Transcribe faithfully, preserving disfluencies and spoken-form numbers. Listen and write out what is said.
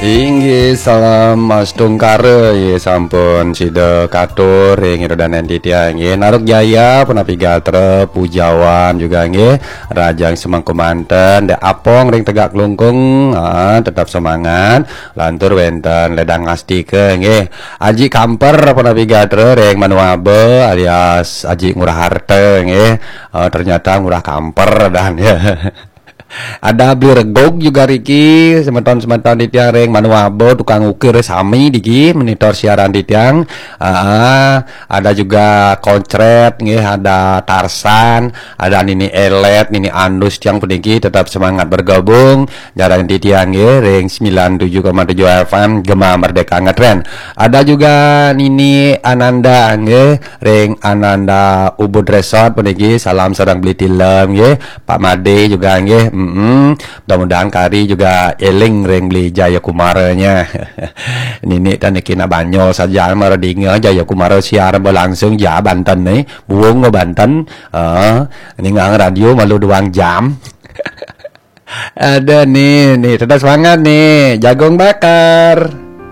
Inggih salam Mas Tungkare ye sampun sida katur ing rodanen titiang nggih Naruk Jaya Penapi Gatra Pujawan juga nggih Rajang Semangku Manten de Apong ring Tegak Klungkung ah, tetap semangat lantur wenten ledang ngastike nggih Aji Kamper Penapi Gatra ring Manuabe alias Aji Ngurah Harte nggih ah, ternyata Ngurah Kamper dan ya ada beli regog juga Riki semeton-semeton di tiang ring Manuabo tukang ukir sami diki monitor siaran di tiang uh, ada juga Koncret nggih ada Tarsan ada Nini Elet Nini Andus tiang peniki tetap semangat bergabung jarang di tiang nggih ring sembilan puluh tujuh koma tujuh F M Gema Merdeka Ngetren ada juga Nini Ananda nggih ring Ananda Ubud Resort peniki salam sedang beli tilem nggih Pak Made juga nggih Mm -hmm. Mudah-mudahan kari juga eling ring beli Jaya Kumaranya. Nini dan kina banyol saja meredinga Jaya Kumara siaran berlangsung ya Banten nih, buung ke Banten. Uh, ini ngang radio malu doang jam. Ada nih, nih tetap semangat nih, jagung bakar.